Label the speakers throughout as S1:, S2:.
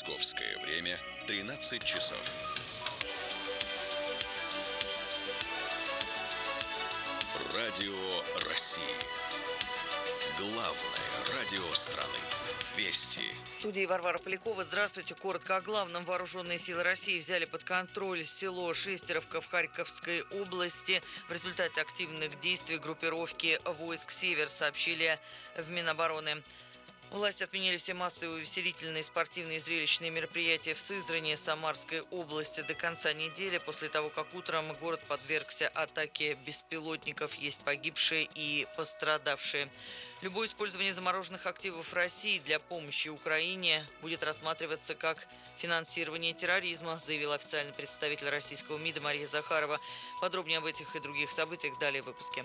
S1: Московское время 13 часов. Радио России. Главное радио страны. Вести.
S2: В студии Варвара Полякова. Здравствуйте. Коротко о главном. Вооруженные силы России взяли под контроль село Шестеровка в Харьковской области. В результате активных действий группировки войск «Север», сообщили в Минобороны. Власти отменили все массовые увеселительные, спортивные и зрелищные мероприятия в Сызрани Самарской области до конца недели, после того, как утром город подвергся атаке беспилотников. Есть погибшие и пострадавшие. Любое использование замороженных активов России для помощи Украине будет рассматриваться как финансирование терроризма, заявил официальный представитель российского МИДа Мария Захарова. Подробнее об этих и других событиях далее в выпуске.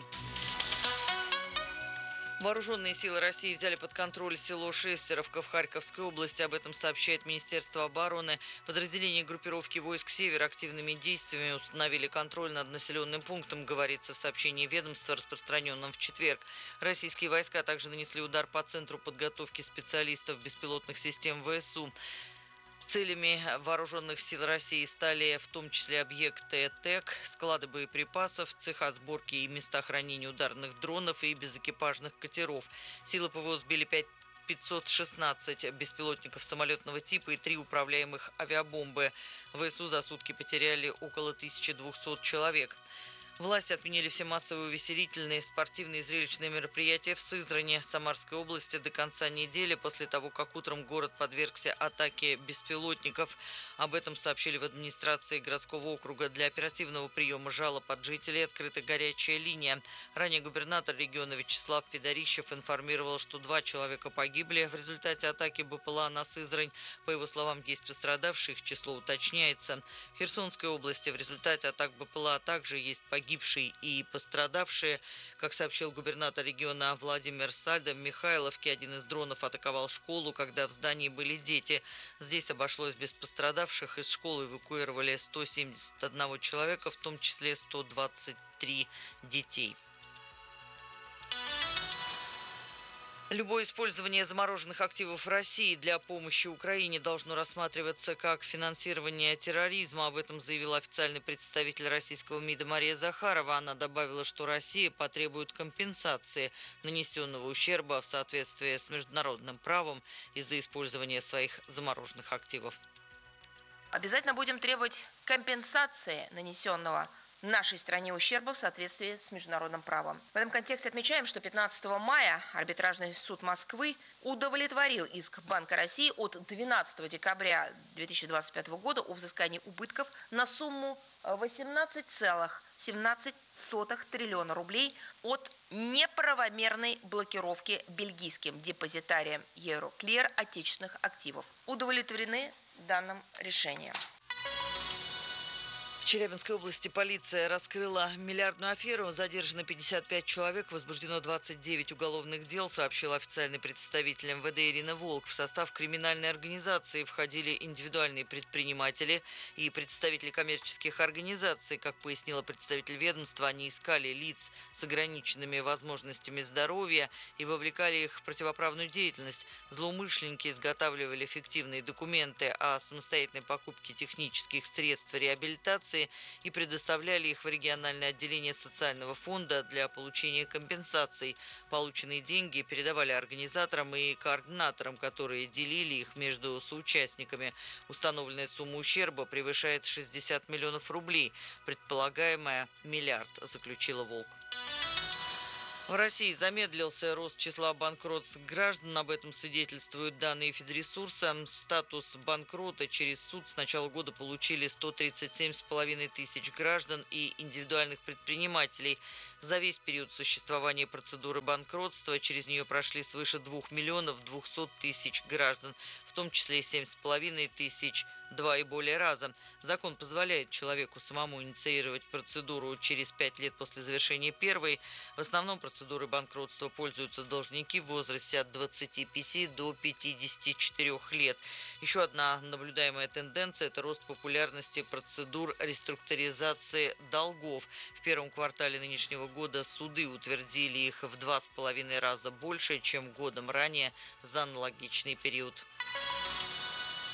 S2: Вооруженные силы России взяли под контроль село Шестеровка в Харьковской области. Об этом сообщает Министерство обороны. Подразделения группировки войск «Север» активными действиями установили контроль над населенным пунктом, говорится в сообщении ведомства, распространенном в четверг. Российские войска также нанесли удар по центру подготовки специалистов беспилотных систем ВСУ. Целями вооруженных сил России стали в том числе объекты ТЭК, склады боеприпасов, цеха сборки и места хранения ударных дронов и безэкипажных катеров. Силы ПВО сбили 516 беспилотников самолетного типа и 3 управляемых авиабомбы. ВСУ за сутки потеряли около 1200 человек. Власти отменили все массовые увеселительные, спортивные и зрелищные мероприятия в Сызрани Самарской области до конца недели, после того, как утром город подвергся атаке беспилотников. Об этом сообщили в администрации городского округа. Для оперативного приема жалоб от жителей открыта горячая линия. Ранее губернатор региона Вячеслав Федорищев информировал, что 2 человека погибли в результате атаки БПЛА на Сызрань. По его словам, есть пострадавшие, их число уточняется. В Херсонской области в результате атак БПЛА также есть погибшие и пострадавшие. Как сообщил губернатор региона Владимир Сальдо, в Михайловке один из дронов атаковал школу, когда в здании были дети. Здесь обошлось без пострадавших. Из школы эвакуировали 171 человека, в том числе 123 детей. Любое использование замороженных активов России для помощи Украине должно рассматриваться как финансирование терроризма. Об этом заявил официальный представитель российского МИДа Мария Захарова. Она добавила, что Россия потребует компенсации нанесенного ущерба в соответствии с международным правом из-за использования своих замороженных активов.
S3: Обязательно будем требовать компенсации нанесенного нашей стране ущерба в соответствии с международным правом. В этом контексте отмечаем, что 15 мая арбитражный суд Москвы удовлетворил иск Банка России от 12 декабря 2025 года о взыскании убытков на сумму 18,17 триллиона рублей от неправомерной блокировки бельгийским депозитарием Euroclear отечественных активов. Удовлетворены данным решением.
S2: В Челябинской области полиция раскрыла миллиардную аферу. Задержано 55 человек, возбуждено 29 уголовных дел, сообщил официальный представитель МВД Ирина Волк. В состав криминальной организации входили индивидуальные предприниматели и представители коммерческих организаций. Как пояснила представитель ведомства, они искали лиц с ограниченными возможностями здоровья и вовлекали их в противоправную деятельность. Злоумышленники изготавливали фиктивные документы о самостоятельной покупке технических средств реабилитации и предоставляли их в региональное отделение социального фонда для получения компенсаций. Полученные деньги передавали организаторам и координаторам, которые делили их между соучастниками. Установленная сумма ущерба превышает 60 миллионов рублей, предполагаемая миллиард, заключила Волк. В России замедлился рост числа банкротств граждан. Об этом свидетельствуют данные Федресурса. Статус банкрота через суд с начала года получили 137,5 тысяч граждан и индивидуальных предпринимателей. За весь период существования процедуры банкротства через нее прошли свыше 2 миллионов 200 тысяч граждан, в том числе 7,5 тысяч 2 и более раза. Закон позволяет человеку самому инициировать процедуру через 5 лет после завершения первой. В основном процедурой банкротства пользуются должники в возрасте от 25 до 54 лет. Еще одна наблюдаемая тенденция – это рост популярности процедур реструктуризации долгов. В первом квартале нынешнего года суды утвердили их в 2,5 раза больше, чем годом ранее за аналогичный период.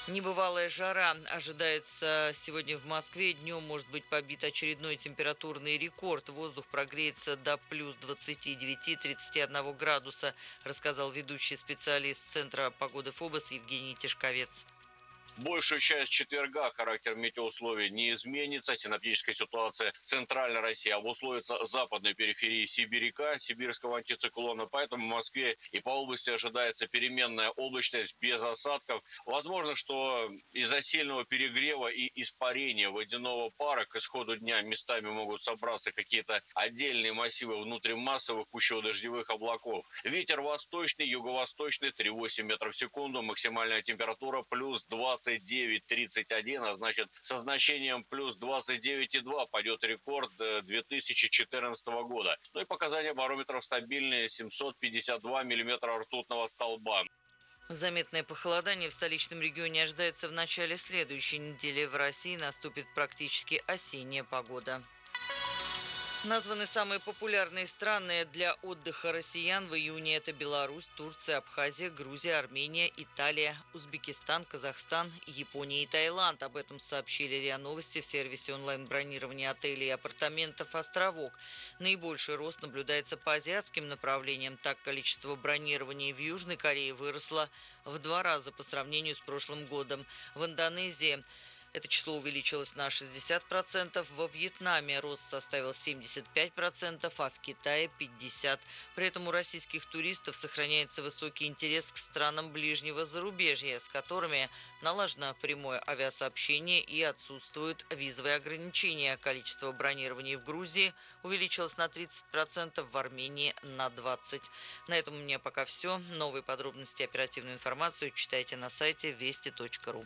S2: Небывалая жара ожидается сегодня в Москве. Днем может быть побит очередной температурный рекорд. Воздух прогреется до плюс 29-31 градуса, рассказал ведущий специалист Центра погоды ФОБОС Евгений Тишковец.
S4: Большую часть четверга характер метеоусловий не изменится. Синоптическая ситуация в Центральной России обусловится западной периферией сибиряка, сибирского антициклона. Поэтому в Москве и по области ожидается переменная облачность без осадков. Возможно, что из-за сильного перегрева и испарения водяного пара к исходу дня местами могут собраться какие-то отдельные массивы внутримассовых кучево-дождевых облаков. Ветер восточный, юго-восточный 3,8 метров в секунду. Максимальная температура плюс 29-31, а значит со значением плюс 29,2 пойдет рекорд 2014 года. Ну и показания барометров стабильные, 752 миллиметра ртутного столба.
S2: Заметное похолодание в столичном регионе ожидается в начале следующей недели. В России наступит практически осенняя погода. Названы самые популярные страны для отдыха россиян в июне. Это Беларусь, Турция, Абхазия, Грузия, Армения, Италия, Узбекистан, Казахстан, Япония и Таиланд. Об этом сообщили РИА Новости в сервисе онлайн-бронирования отелей и апартаментов «Островок». Наибольший рост наблюдается по азиатским направлениям. Так, количество бронирований в Южной Корее выросло в 2 раза по сравнению с прошлым годом. В Индонезии это число увеличилось на 60%, во Вьетнаме рост составил 75%, а в Китае 50%. При этом у российских туристов сохраняется высокий интерес к странам ближнего зарубежья, с которыми налажено прямое авиасообщение и отсутствуют визовые ограничения. Количество бронирований в Грузии увеличилось на 30%, в Армении на 20%. На этом у меня пока все. Новые подробности и оперативную информацию читайте на сайте вести.ру.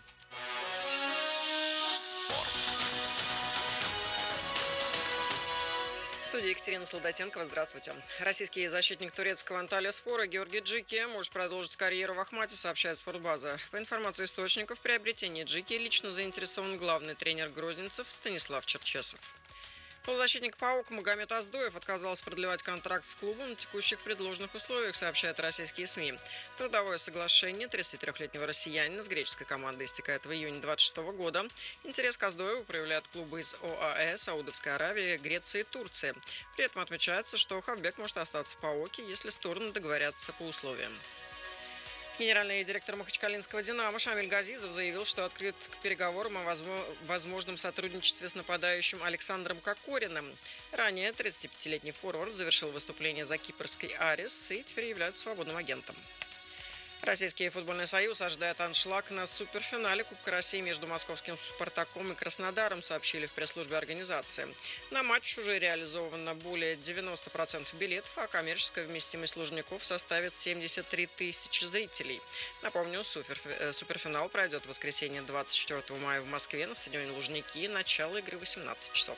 S5: В студии Екатерина Солдатенкова. Здравствуйте. Российский защитник турецкого Анталyaспора Георгий Джики может продолжить карьеру в Ахмате, сообщает Спортбаза. По информации источников, в приобретении Джики лично заинтересован главный тренер грозненцев Станислав Черчесов. Полузащитник ПАОК Магомед Аздоев отказался продлевать контракт с клубом на текущих предложенных условиях, сообщают российские СМИ. Трудовое соглашение 33-летнего россиянина с греческой командой истекает в июне 2026 года. Интерес к Аздоеву проявляют клубы из ОАЭ, Саудовской Аравии, Греции и Турции. При этом отмечается, что Хавбек может остаться в ПАОКе, если стороны договорятся по условиям. Генеральный директор махачкалинского «Динамо» Шамиль Газизов заявил, что открыт к переговорам о возможном сотрудничестве с нападающим Александром Кокориным. Ранее 35-летний форвард завершил выступление за кипрской «Арис» и теперь является свободным агентом. Российский футбольный союз ожидает аншлаг на суперфинале Кубка России между московским «Спартаком» и Краснодаром, сообщили в пресс-службе организации. На матч уже реализовано более 90% билетов, а коммерческая вместимость Лужников составит 73 тысячи зрителей. Напомню, суперфинал пройдет в воскресенье 24 мая в Москве на стадионе Лужники. Начало игры 18 часов.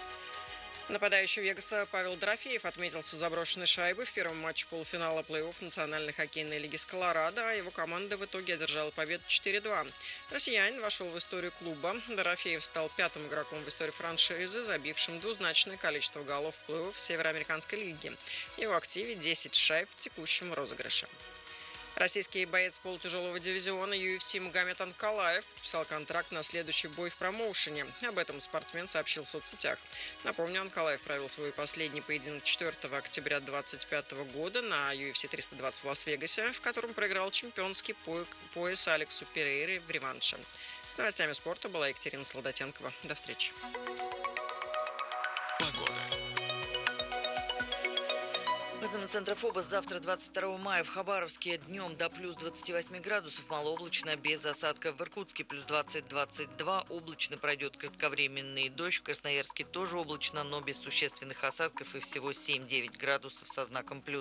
S5: Нападающий «Вегаса» Павел Дорофеев отметился заброшенной шайбой в первом матче полуфинала плей-офф Национальной хоккейной лиги с Колорадо, а его команда в итоге одержала победу 4-2. Россиянин вошел в историю клуба. Дорофеев стал 5-м игроком в истории франшизы, забившим двузначное количество голов в плей-офф Североамериканской лиги. В его активе 10 шайб в текущем розыгрыше. Российский боец полутяжелого дивизиона UFC Магомед Анкалаев подписал контракт на следующий бой в промоушене. Об этом спортсмен сообщил в соцсетях. Напомню, Анкалаев провел свой последний поединок 4 октября 2025 года на UFC 320 в Лас-Вегасе, в котором проиграл чемпионский пояс Алексу Перейре в реванше. С новостями спорта была Екатерина Солдатенкова. До встречи.
S2: Центра ФОБОС завтра, 22 мая, в Хабаровске днем до плюс 28 градусов, малооблачно, без осадков. В Иркутске плюс 20-22, облачно, пройдет кратковременный дождь. В Красноярске тоже облачно, но без существенных осадков и всего 7-9 градусов со знаком плюс.